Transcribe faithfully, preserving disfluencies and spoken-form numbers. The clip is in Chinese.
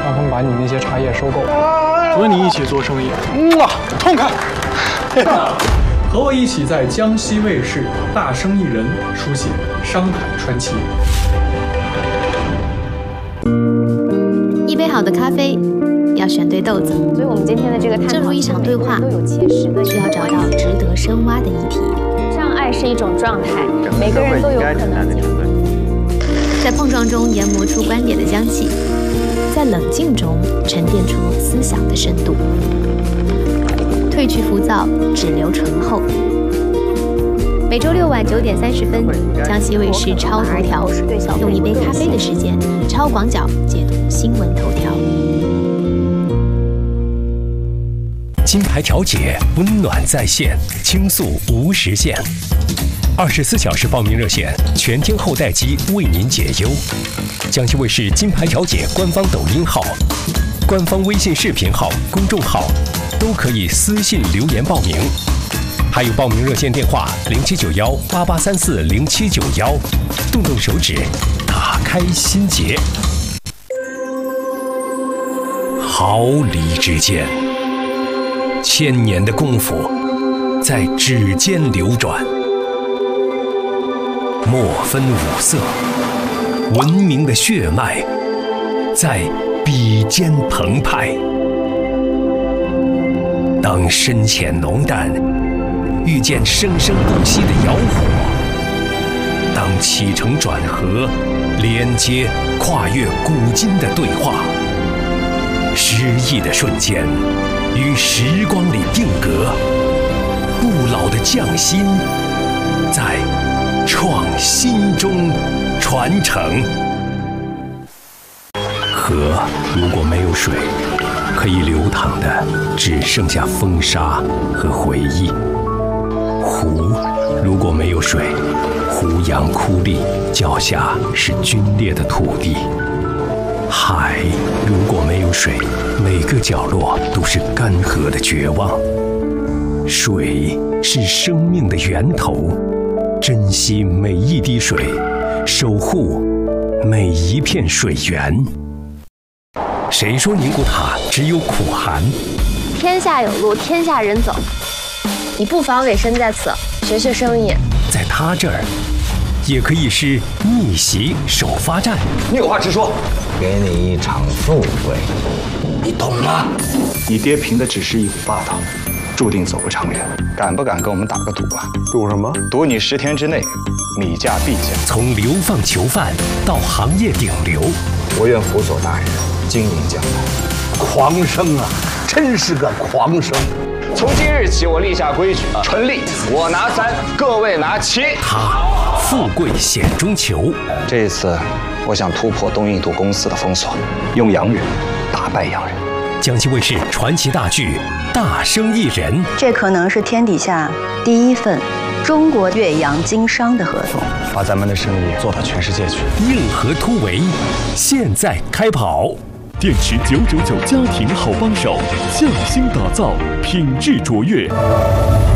让他们把你那些茶叶收购， 和你一起做生意， 哇，痛快！ 和我一起在江西卫视《大生意人》书写商海传奇。 一杯好的咖啡，要选对豆子。 所以我们今天的这个探讨， 正如一场对话， 都有切实的， 需要找到值得深挖的议题。 障碍是一种状态，每个人都有可能经历。 在碰撞中研磨出观点的香气，在冷静中沉淀出思想的深度。褪去浮躁，只留醇厚。每周六晚九点三十分，江西卫视超头条，用一杯咖啡的时间，超广角解读新闻头条。 金牌调解，温暖在线，倾诉无时限。二十四小时报名热线，全天候待机，为您解忧。江西卫视金牌调解官方抖音号、官方微信视频号、公众号都可以私信留言报名。还有报名热线电话零七九幺八八三四零七九幺，动动手指，打开心结。毫厘之间，千年的功夫在指尖流转，莫分五色，文明的血脉在笔尖澎湃。当深浅浓淡遇见生生不息的窑火，当起承转合连接跨越古今的对话，诗意的瞬间于时光里定格，不老的匠心在创新中传承。河如果没有水，可以流淌的只剩下风沙和回忆。湖如果没有水，湖洋枯立，脚下是龟裂的土地。海如果没有水，每个角落都是干涸的绝望。水是生命的源头，珍惜每一滴水，守护每一片水源。谁说宁古塔只有苦寒？ 天下有路，天下人走。你不妨委身在此，学学生意。 在他这儿，也可以是逆袭首发战。 你有话直说，给你一场富贵，你懂吗？ 你爹凭的只是一股霸道，注定走不长远。 敢不敢跟我们打个赌啊？ 赌什么？ 赌你十天之内米价必降。 从流放囚犯到行业顶流， 我愿辅佐大人经营江南。 狂生啊，真是个狂生！ 从今日起，我立下规矩，纯利我拿三，各位拿七。 他富贵险中求。 这一次，我想突破东印度公司的封锁，用洋人打败洋人。 江西卫视传奇大剧《大生意人》， 这可能是天底下第一份中国岳阳经商的合同， 把咱们的生意做到全世界去。 硬核突围，现在开跑！ 电池九九九家庭好帮手，匠心打造，品质卓越。